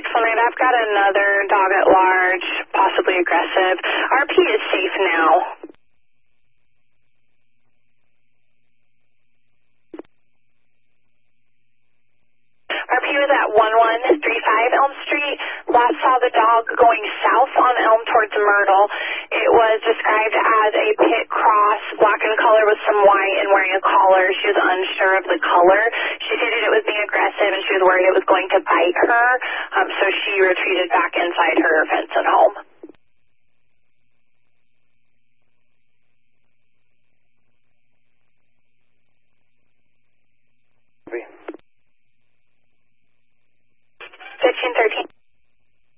Excellent. I've got another dog at large, possibly aggressive. RP is safe now. RP was at 1135 Elm Street. Last saw the dog going south on Elm towards Myrtle. It was described as a pit cross, black in color with some white and wearing a collar. She was unsure of the color. She stated it was being aggressive and she was worried it was going to bite her, so she retreated back inside her fence at home.